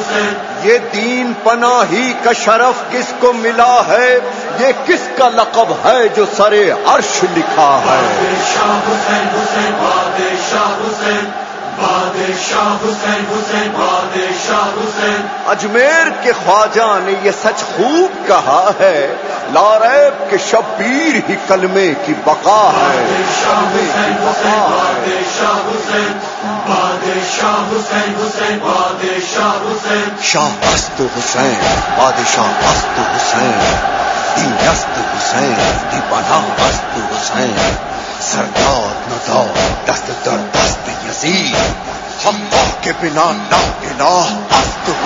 ये दीन पनाही का शरफ किसको मिला है, ये किसका लक़ब है जो सरे अर्श लिखा है। बादशाह हुसैन हुसैन बादशाह हुसैन बादशाह हुसैन हुसैन बादशाह हुसैन। अजमेर के ख्वाजा ने ये सच खूब कहा है, लारैब के शब्बीर ही कलमे की बका है। बादशाह हुसैन हुसैन बादशाह हुसैन बादशाह हुसैन हुसैन बादशाह हुसैन। शाह अस्त हुसैन बादशाह अस्त हुसैन, दीन अस्त हुसैन दीवाना अस्त हुसैन, सरदार नदा दस्त दर दस्त यजीद, अल्लाह के बिना ला इलाह अस्त